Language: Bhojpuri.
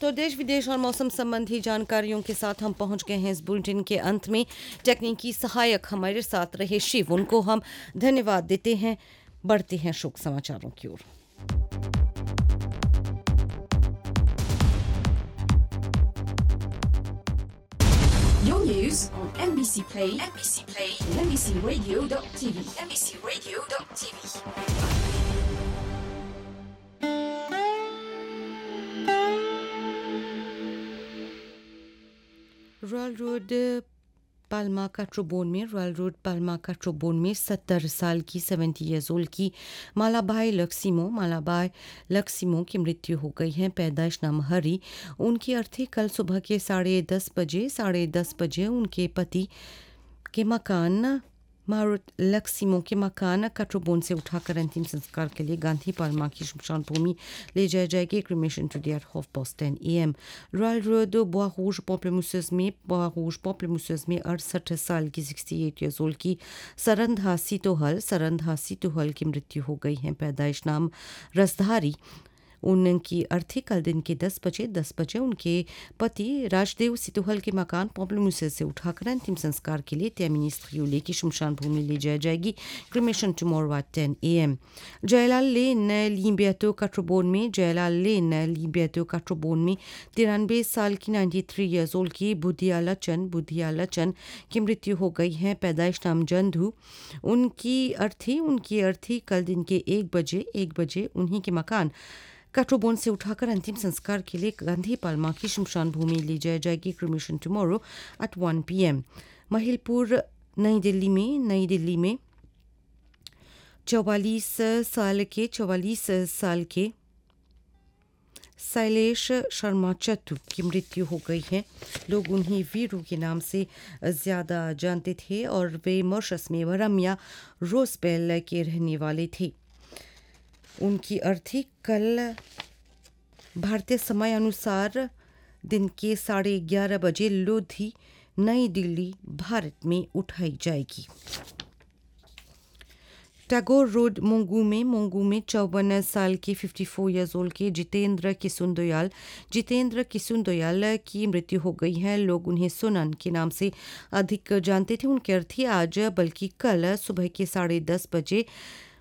तो देश विदेश और मौसम संबंधी जानकारियों के साथ हम पहुंच गए हैं इस बुलेटिन के अंत में। तकनीकी सहायक हमारे साथ रहे शिव, उनको हम धन्यवाद देते हैं। बढ़ते हैं शोक समाचारों की ओर। Your news on NBC Play, and NBCRadio.tv, NBCRadio.tv. Royal road Palma Katrobon में 70 साल की 70 ईयर्स ओल्ड की मालाबाई लक्सिमो की मृत्यु हो गई है। पैदाइश नाम हरी। उनकी अर्थी कल सुबह के 10:30 बजे उनके पति के मकान मारुत लक्सिमो के मकान काट्रोबोन से उठाकर अंतिम संस्कार के लिए गांधी पाल्मा की शमशान भूमि ले जाया जाएगी। Cremation today at 10:30 AM। Royal road बोआरूज पॉप्लेमुसेस में 68 साल की 68 ईयर्स ओल्ड की सरंधा सीतोहल की मृत्यु हो गई है। पैदाइश नाम रसधारी। उनकी अर्थी कल दिन के 10 बजे उनके पति राजदेव सितोहल के मकान पॉप्लेमुसेस से उठाकर अंतिम संस्कार के लिए त्यामिनी स्त्रियोले की शमशान भूमि ले जाया जाएगी। Cremation tomorrow at 10 AM। Jailal लेन लीबियातो काट्रोबोन में 93 साल की 93 ईयर्स ओल्ड की बुधिया लचन की मृत्यु हो गई है। पैदाइश नाम जंधु। उनकी अर्थी कल दिन के 1 बजे उन्हीं के मकान काट्रोबोन से उठाकर अंतिम संस्कार के लिए गांधी पाल्मा की शमशान भूमि ले जाया जाएगी। Cremation tomorrow at 1 PM। महिलपुर नई दिल्ली में 44 साल के शैलेश शर्मा चतु की मृत्यु हो गई है। लोग उन्हें वीरू के नाम से ज़्यादा जानते थे और वे मॉरिशस में रमिया रोजबेल के रहने वाले थे। उनकी अर्थी कल भारतीय समय अनुसार दिन के 11:30 बजे लोधी नई दिल्ली भारत में उठाई जाएगी। टैगोर रोड मोंगू में 54 साल के 54 ईयर्स ओल्ड के जितेंद्र किसुन दयाल की मृत्यु हो गई है। लोग उन्हें सुनन के नाम से अधिक जानते थे। उनके अर्थी आज बल्कि कल सुबह के 10:30 बजे